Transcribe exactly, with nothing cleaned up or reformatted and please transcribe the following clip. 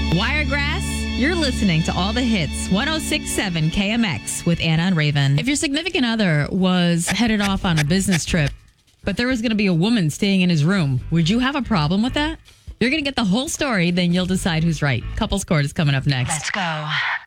Wiregrass, you're listening to all the hits. one oh six point seven K M X with Anna and Raven. If your significant other was headed off on a business trip, but there was going to be a woman staying in his room, would you have a problem with that? You're going to get the whole story, then you'll decide who's right. Couples Court is coming up next. Let's go.